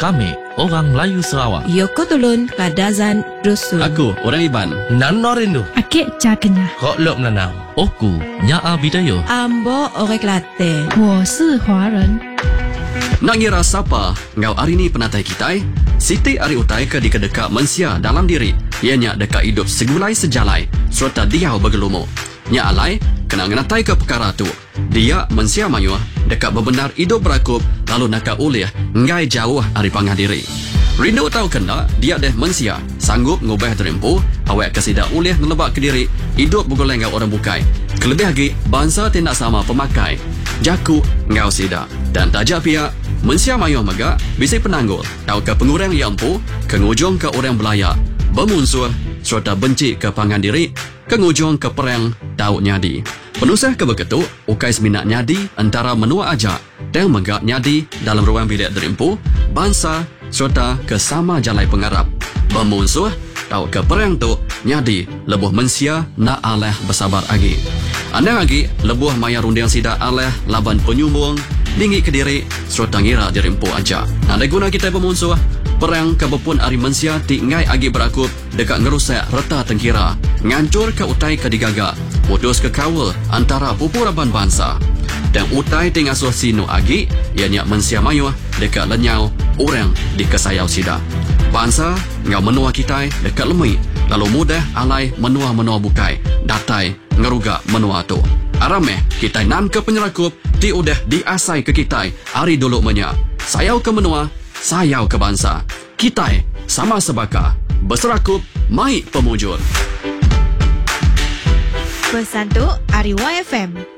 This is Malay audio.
Kami orang Melayu Sarawak. Yoko Tulun Kadazan Dusun. Aku orang Iban. Nano Rindu. Akik Cakenya. Kok Lop Nanau. Oku Nyaa Bidayo. Ambo Orang Kelantan. 我是华人。 Nak ngira siapa ngau hari ni penatai kita? Siti ari utai ke dekat mensia dalam diri. Ianya dekat hidup segulai sejalai serta dia bergelumu. Nya alai kena ngenatai ke perkara tu. Dia mensia mayuh dekat bebenar hidup berakup lalu nak ulih ngai jauh ari pangah diri. Rindu tahu kena dia deh mensia sanggup ngubah terempu awak kesida ulih ngelebak ke diri hidup bergoleng ngau orang bukai. Kelebih lagi bangsa tidak sama pemakai. Jaku ngau sida dan tajak pihak mensia mayuh maga bisa penanggul tahu ke pengurang yang empu kengujung ke orang belayak bermusuh serta benci ke pangan diri kengujung ke perang tahu nyadi penusah ke begitu ukai seminat nyadi antara menua aja dan maga nyadi dalam ruang bilik derimpu bangsa serta ke sama jalai pengarap bermusuh tahu ke perang tu nyadi lebuh mensia nak aleh bersabar lagi anda lagi lebuh maya rundiang sida aleh laban penyumbung tinggi ke diri serta ngira dirimpu aja. Ada guna kita bermusuh perang kebepun ari mensia ti ngai agi berakup dekat ngerusak reta tengkira ngancur ke utai ke digaga putus ke kawal antara pupuraban bangsa dan utai tingasuh sino agi ianya mensia mayuh dekat lenyau orang di kesayau sida bangsa ngau menua kita dekat lemui lalu mudah alai menua bukai datai ngeruga menua tu arameh kita nan ke penyerakup ti udah diasai ke kita hari dulu menya sayau ke menua sayau ke bangsa kita sama sebaka berserakup mai pemujur Pesan tu Ari YFM.